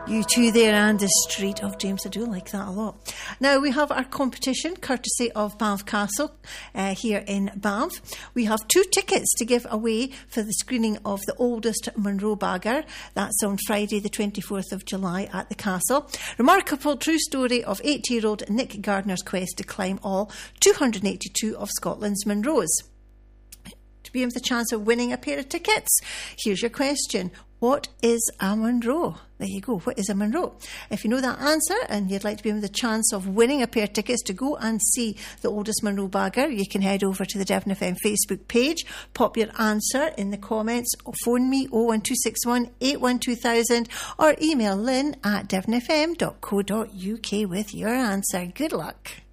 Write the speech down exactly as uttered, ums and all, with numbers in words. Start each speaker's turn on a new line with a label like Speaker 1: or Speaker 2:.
Speaker 1: You two there and the Street of James. I do like that a lot. Now we have our competition courtesy of Banff Castle uh, here in Banff. We have two tickets to give away for the screening of The Oldest Munro Bagger. That's on Friday the twenty-fourth of July at the Castle. Remarkable true story of eighty-year-old Nick Gardner's quest to climb all two hundred eighty-two of Scotland's Munros. To be with the chance of winning a pair of tickets, here's your question. What is a Munro? There you go. What is a Munro? If you know that answer and you'd like to be with the chance of winning a pair of tickets to go and see The Oldest Munro Bagger, you can head over to the Devon F M Facebook page, pop your answer in the comments, or phone me oh one two six one, eight one two thousand, or email lynn at devon f m dot co dot u k with your answer. Good luck.